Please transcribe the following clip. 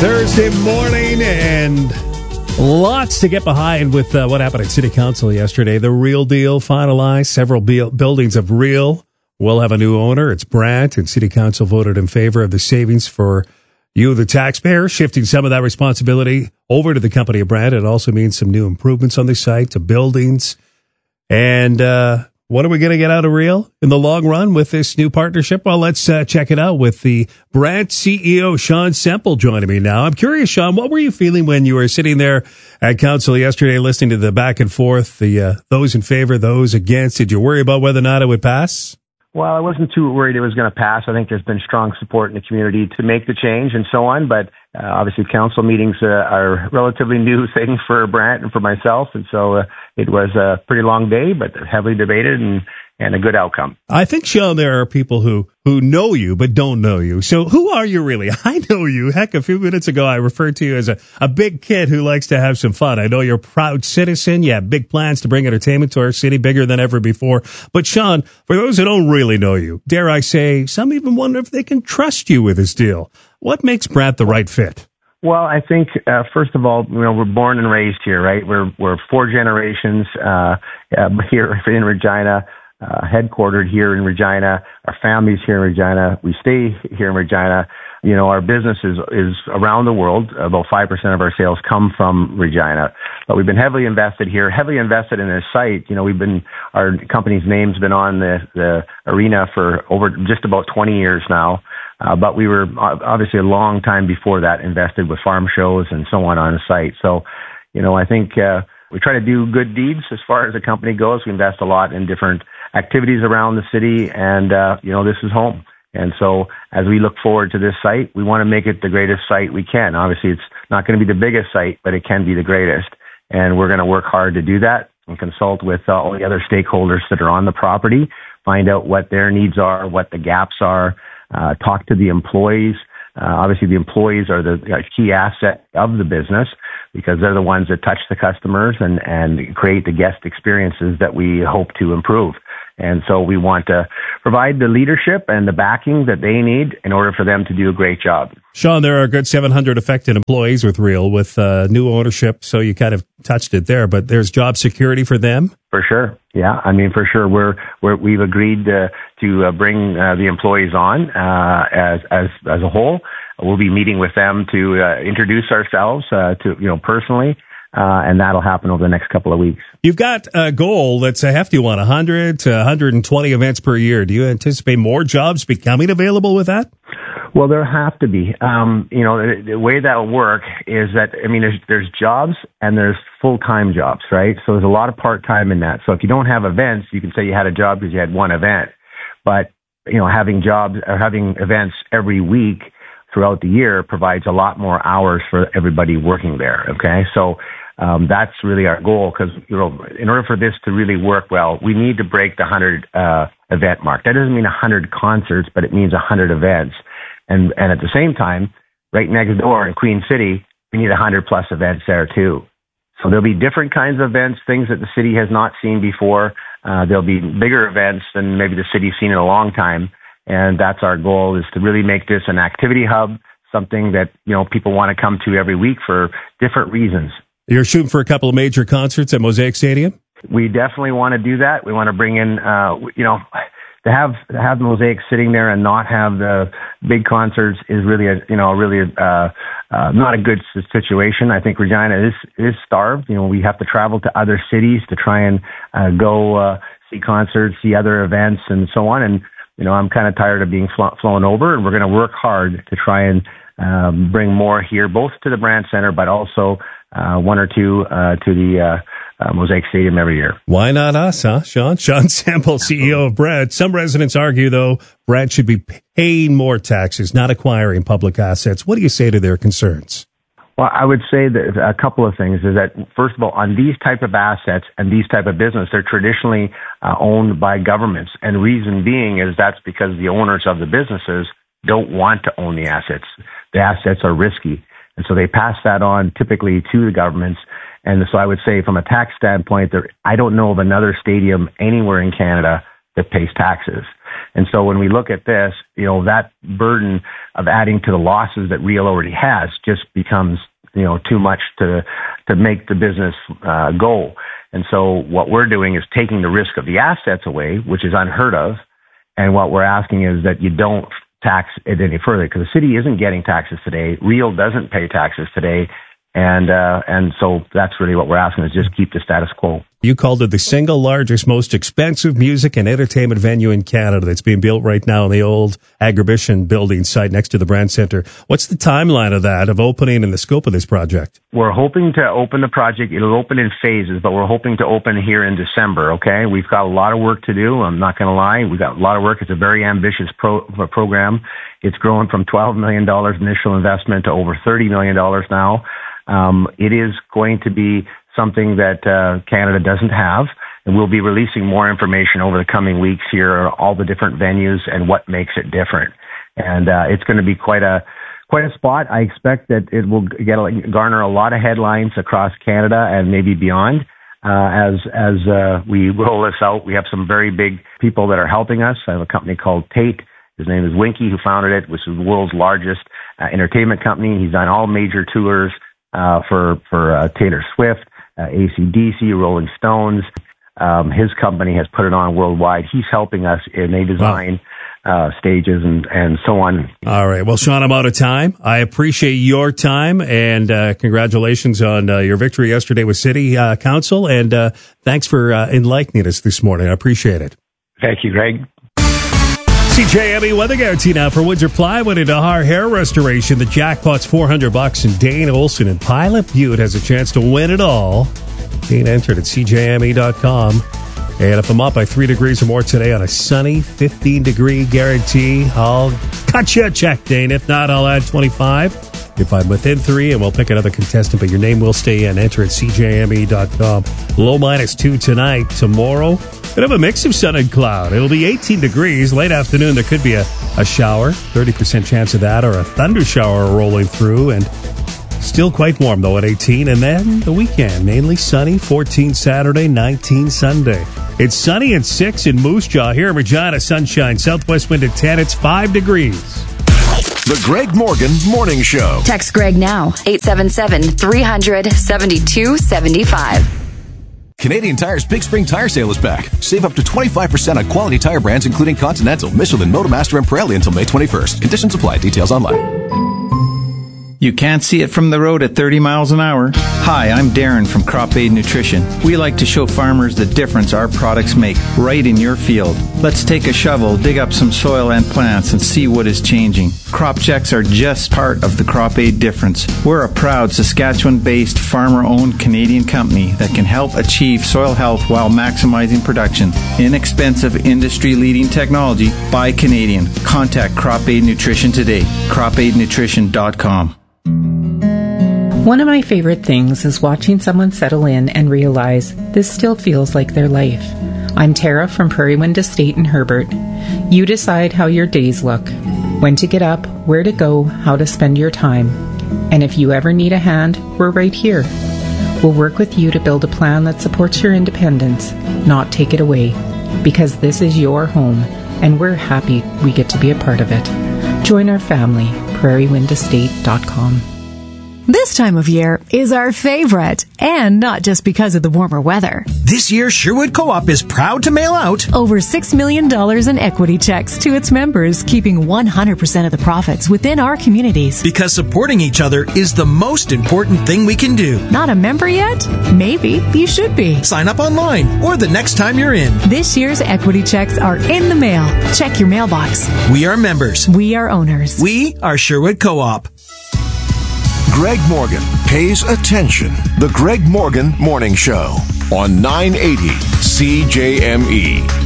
Thursday morning, and lots to get behind with what happened at City Council yesterday. The Real deal finalized. Several buildings of Real will have a new owner. It's Brandt, and City Council voted in favor of the savings for you, the taxpayer, shifting some of that responsibility over to the company of Brandt. It also means some new improvements on the site to buildings. And what are we going to get out of Real in the long run with this new partnership? Well, let's check it out with the Brandt CEO, Sean Semple, joining me now. I'm curious, Sean, what were you feeling when you were sitting there at council yesterday listening to the back and forth, the those in favor, those against? Did you worry about whether or not it would pass? Well, I wasn't too worried it was going to pass. I think there's been strong support in the community to make the change and so on. But obviously, council meetings are a relatively new thing for Brandt and for myself. And so it was a pretty long day, but heavily debated and a good outcome. I think, Sean, there are people who know you but don't know you. So who are you really? I know you. Heck, a few minutes ago, I referred to you as a big kid who likes to have some fun. I know you're a proud citizen. You have big plans to bring entertainment to our city, bigger than ever before. But, Sean, for those who don't really know you, dare I say, some even wonder if they can trust you with this deal. What makes Brandt the right fit? Well, I think, first of all, we're born and raised here, right? We're 4 generations here in Regina. Headquartered here in Regina. Our family's here in Regina. We stay here in Regina. You know, our business is around the world. About 5% of our sales come from Regina. But we've been heavily invested here, heavily invested in this site. You know, our company's name's been on the arena for over just about 20 years now. But we were obviously a long time before that invested with farm shows and so on the site. So, you know, I think we try to do good deeds as far as the company goes. We invest a lot in different activities around the city, and, you know, this is home. And so as we look forward to this site, we want to make it the greatest site we can. Obviously, it's not going to be the biggest site, but it can be the greatest. And we're going to work hard to do that and consult with all the other stakeholders that are on the property, find out what their needs are, what the gaps are, talk to the employees. Obviously, the employees are the key asset of the business because they're the ones that touch the customers and create the guest experiences that we hope to improve. And so we want to provide the leadership and the backing that they need in order for them to do a great job. Sean, there are a good 700 affected employees with Real, with new ownership, so you kind of touched it there, but there's job security for them? For sure. Yeah, I mean, for sure. We've agreed to bring the employees on as a whole. We'll be meeting with them to introduce ourselves personally. And that'll happen over the next couple of weeks. You've got a goal that's a hefty one, 100 to 120 events per year. Do you anticipate more jobs becoming available with that? Well, there have to be. The way that'll work is that, I mean, there's jobs and there's full-time jobs, right? So there's a lot of part-time in that. So if you don't have events, you can say you had a job because you had one event. But, you know, having jobs or having events every week throughout the year provides a lot more hours for everybody working there, okay? So that's really our goal because, you know, in order for this to really work well, we need to break the 100 event mark. That doesn't mean 100 concerts, but it means 100 events. And at the same time, right next door in Queen City, we need 100 plus events there too. So there'll be different kinds of events, things that the city has not seen before. There'll be bigger events than maybe the city's seen in a long time. And that's our goal, is to really make this an activity hub, something that, you know, people want to come to every week for different reasons. You're shooting for a couple of major concerts at Mosaic Stadium? We definitely want to do that. We want to bring in, to have Mosaic sitting there and not have the big concerts is really not a good situation. I think Regina is starved. You know, we have to travel to other cities to try and go see concerts, see other events, and so on. And you know, I'm kind of tired of being flown over, and we're going to work hard to try and bring more here, both to the Brandt Center, but also one or two to the Mosaic Stadium every year. Why not us, huh, Sean? Sean Semple, CEO of Brandt. Some residents argue, though, Brandt should be paying more taxes, not acquiring public assets. What do you say to their concerns? Well, I would say that a couple of things is that, first of all, on these type of assets and these type of business, they're traditionally owned by governments. And reason being is that's because the owners of the businesses don't want to own the assets. The assets are risky. And so they pass that on typically to the governments. And so I would say from a tax standpoint, I don't know of another stadium anywhere in Canada that pays taxes. And so when we look at this, that burden of adding to the losses that Real already has just becomes, too much to make the business go. And so what we're doing is taking the risk of the assets away, which is unheard of. And what we're asking is that you don't tax it any further, because the city isn't getting taxes today. Real doesn't pay taxes today. And so that's really what we're asking, is just keep the status quo. You called it the single largest, most expensive music and entertainment venue in Canada that's being built right now in the old Agribition building site next to the Brand Center. What's the timeline of that, of opening and the scope of this project? We're hoping to open the project. It'll open in phases, but we're hoping to open here in December, okay? We've got a lot of work to do. I'm not going to lie. We've got a lot of work. It's a very ambitious program. It's grown from $12 million initial investment to over $30 million now. It is going to be something that Canada doesn't have, and we'll be releasing more information over the coming weeks here, all the different venues and what makes it different. And it's going to be quite a spot. I expect that it will garner a lot of headlines across Canada and maybe beyond. As we roll this out, we have some very big people that are helping us. I have a company called Tate. His name is Winky, who founded it, which is the world's largest entertainment company. He's done all major tours for Taylor Swift, AC/DC, Rolling Stones. His company has put it on worldwide. He's helping us in the design stages and so on. All right. Well, Sean, I'm out of time. I appreciate your time, and congratulations on your victory yesterday with City Council, and thanks for enlightening us this morning. I appreciate it. Thank you, Greg. CJME Weather Guarantee now for Windsor Plywood and Dahar Hair Restoration. The jackpot's $400, and Dane Olson in Pilot Butte has a chance to win it all. Dane entered at CJME.com. And if I'm up by 3 degrees or more today on a sunny 15-degree guarantee, I'll cut you a check, Dane. If not, I'll add 25. If I'm within 3, and we'll pick another contestant, but your name will stay in. Enter at CJME.com. Low -2 tonight. Tomorrow, bit of a mix of sun and cloud. It'll be 18 degrees. Late afternoon, there could be a shower. 30% chance of that, or a thunder shower rolling through. And still quite warm, though, at 18. And then the weekend, mainly sunny. 14 Saturday, 19 Sunday. It's sunny at 6 in Moose Jaw. Here in Regina, sunshine. Southwest wind at 10. It's 5 degrees. The Greg Morgan Morning Show. Text Greg now, 877-300-7275. Canadian Tire's Big Spring Tire Sale is back. Save up to 25% on quality tire brands including Continental, Michelin, Motomaster, and Pirelli until May 21st. Conditions apply. Details online. You can't see it from the road at 30 miles an hour. Hi, I'm Darren from Crop Aid Nutrition. We like to show farmers the difference our products make right in your field. Let's take a shovel, dig up some soil and plants, and see what is changing. Crop checks are just part of the Crop Aid difference. We're a proud Saskatchewan-based, farmer-owned Canadian company that can help achieve soil health while maximizing production. Inexpensive, industry-leading technology by Canadian. Contact Crop Aid Nutrition today. CropAidNutrition.com. One of my favorite things is watching someone settle in and realize this still feels like their life. I'm Tara from Prairie Wind Estate in Herbert. You decide how your days look, when to get up, where to go, how to spend your time. And if you ever need a hand, we're right here. We'll work with you to build a plan that supports your independence, not take it away. Because this is your home, and we're happy we get to be a part of it. Join our family, prairiewindestate.com. This time of year is our favorite, and not just because of the warmer weather. This year, Sherwood Co-op is proud to mail out over $6 million in equity checks to its members, keeping 100% of the profits within our communities. Because supporting each other is the most important thing we can do. Not a member yet? Maybe you should be. Sign up online or the next time you're in. This year's equity checks are in the mail. Check your mailbox. We are members. We are owners. We are Sherwood Co-op. Greg Morgan pays attention. The Greg Morgan Morning Show on 980 CJME.